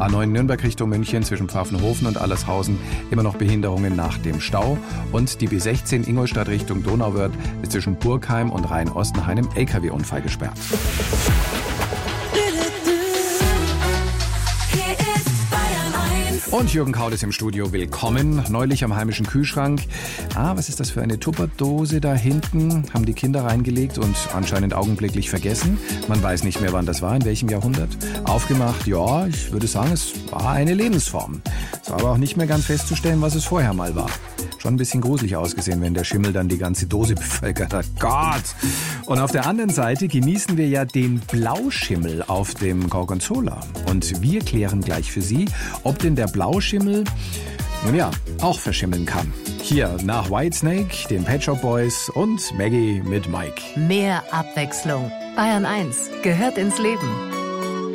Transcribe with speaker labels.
Speaker 1: A9 Nürnberg Richtung München zwischen Pfaffenhofen und Allershausen immer noch Behinderungen nach dem Stau. Und die B16 Ingolstadt Richtung Donauwörth ist zwischen Burgheim und Rhein-Ost nach einem LKW-Unfall gesperrt. Und Jürgen Kaul ist im Studio. Willkommen. Neulich am heimischen Kühlschrank. Was ist das für eine Tupperdose da hinten? Haben die Kinder reingelegt und anscheinend augenblicklich vergessen. Man weiß nicht mehr, wann das war, in welchem Jahrhundert. Aufgemacht, ja, ich würde sagen, es war eine Lebensform. Es war aber auch nicht mehr ganz festzustellen, was es vorher mal war. Schon ein bisschen gruselig ausgesehen, wenn der Schimmel dann die ganze Dose bevölkert hat. Gott! Und auf der anderen Seite genießen wir ja den Blauschimmel auf dem Gorgonzola. Und wir klären gleich für Sie, ob denn der Blauschimmel, nun ja, auch verschimmeln kann. Hier nach Whitesnake, den Pet Shop Boys und Maggie mit Mike.
Speaker 2: Mehr Abwechslung. Bayern 1 gehört ins Leben.